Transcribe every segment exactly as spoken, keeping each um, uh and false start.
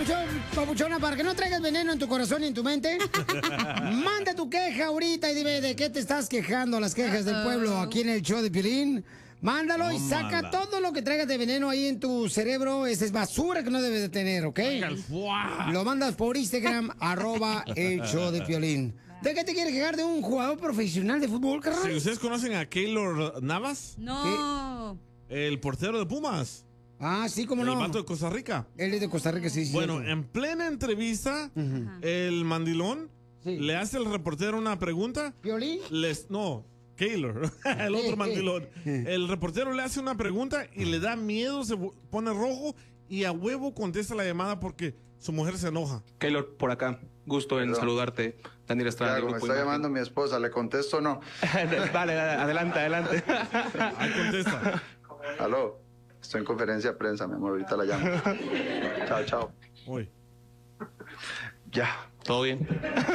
papuchón, papuchona, para que no traigas veneno en tu corazón y en tu mente. Manda tu queja ahorita y dime de qué te estás quejando, las quejas del pueblo aquí en el show de Piolín. Mándalo y saca Tómala. todo lo que traigas de veneno ahí en tu cerebro. Esa es basura que no debes de tener, ¿ok? Lo mandas por Instagram, arroba el show de Piolín. ¿De qué te quieres quejar? ¿De un jugador profesional de fútbol, carnal? Sí, ¿ustedes conocen a Keylor Navas? No. El portero de Pumas. Ah, sí, cómo no. El vato de Costa Rica. Él es de Costa Rica, sí, sí. Bueno, cierto. en plena entrevista, el mandilón Sí. le hace al reportero una pregunta. ¿Piolín? Les, no, Keylor, el otro mandilón. El reportero le hace una pregunta y le da miedo, se pone rojo y a huevo contesta la llamada porque su mujer se enoja. Keylor, por acá. Gusto en Perdón. saludarte. Daniel Estrada. Claro, del me Grupo está Imagen. llamando mi esposa, ¿le contesto o no? Dale, dale, adelante, adelante. Ahí contesta. Aló, estoy en conferencia de prensa, mi amor, ahorita la llamo. Chao, chao. Uy. Ya, todo bien.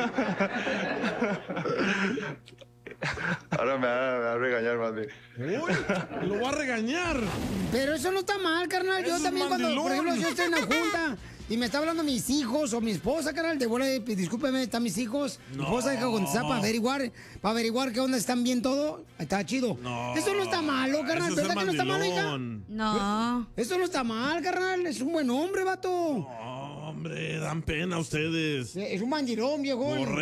Ahora me va, me va a regañar más bien. Uy, lo va a regañar. Pero eso no está mal, carnal. Eso Yo es también cuando, mandilón. por ejemplo, yo estoy en la junta y me está hablando mis hijos o mi esposa, carnal, de bola de, discúlpeme, están mis hijos. Mi No. esposa deja contestar para averiguar, para averiguar qué onda, están bien todo. Está chido. No. Eso no está malo, carnal. Eso es ¿Verdad ser que no está malo, hija? mandilón. No. Eso no está mal, carnal. Es un buen hombre, vato. No, hombre, dan pena ustedes. Es un mandilón, viejo. Correcto.